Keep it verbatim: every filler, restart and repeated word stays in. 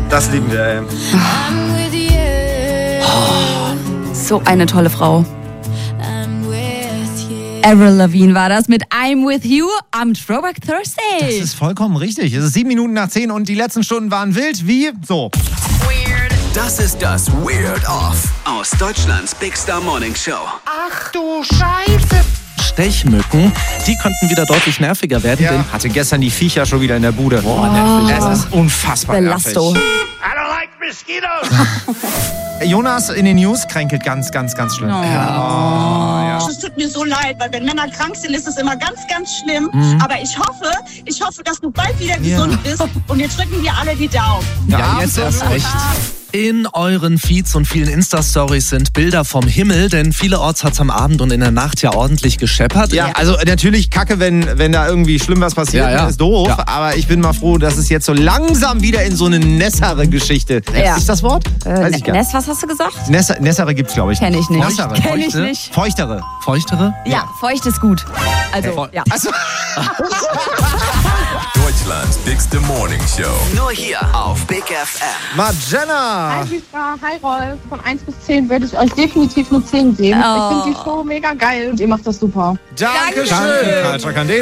Das lieben wir, ey. Oh, so eine tolle Frau. Avril Lavigne war das mit I'm With You am Throwback Thursday. Das ist vollkommen richtig. Es ist sieben Minuten nach zehn und die letzten Stunden waren wild wie so. Weird. Das ist das Weird Off aus Deutschlands Big Star Morning Show. Ach du Scheiße. Stechmücken, die könnten wieder deutlich nerviger werden. Ja. Denn Hatte gestern die Viecher schon wieder in der Bude. Boah, nervig. Es ist unfassbar Belasto. nervig. I don't like mosquitoes. Jonas in den News kränkelt ganz, ganz, ganz schlimm. Oh. Ja. Es tut mir so leid, weil wenn Männer krank sind, ist es immer ganz, ganz schlimm. Mhm. Aber ich hoffe, ich hoffe, dass du bald wieder Ja. gesund bist und wir drücken dir alle die Daumen. Ja, jetzt erst recht. In euren Feeds und vielen Insta-Stories sind Bilder vom Himmel, denn vielerorts hat es am Abend und in der Nacht ja ordentlich gescheppert. Ja, also natürlich kacke, wenn, wenn da irgendwie schlimm was passiert, Ja, ja. ist doof. Ja. Aber ich bin mal froh, dass es jetzt so langsam wieder in so eine nässere Geschichte. Ja. Ist das Wort? Weiß ich gar nicht. Ness, was hast du gesagt? Nessere, Nessere gibt's, glaube ich. Kenn ich nicht. Nessere. Kenn ich Feuchte? nicht. Feuchtere. Feuchtere? Ja, feucht ist gut. Also, Feu- ja. Also, Deutschlands bigste Morning Show. Nur hier auf Big F M. Margenna. Hi Lisa, hi Rolf. Von eins bis zehn würde ich euch definitiv eine zehn geben. Oh. Ich finde die Show mega geil und ihr macht das super. Dankeschön. Dankeschön. Kalcha Candela.